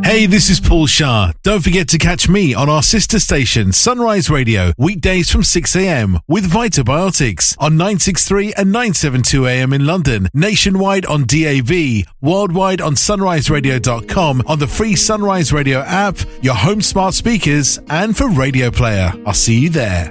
Hey, this is Paul Shah. Don't forget to catch me on our sister station, Sunrise Radio, weekdays from 6 a.m. with Vitabiotics on 963 and 972 a.m. in London, nationwide on DAB, worldwide on sunriseradio.com, on the free Sunrise Radio app, your home smart speakers, and for Radio Player. I'll see you there.